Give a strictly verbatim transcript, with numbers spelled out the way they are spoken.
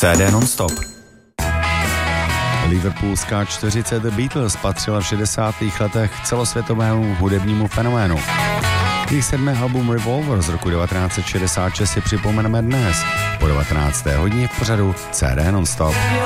C D non-stop. Liverpoolská čtyřicet The Beatles patřila v šedesátých letech celosvětovému hudebnímu fenoménu. Jejich sedmé album Revolver z roku devatenáct set šedesát šest si připomeneme dnes po devatenácté hodině v pořadu C D non-stop.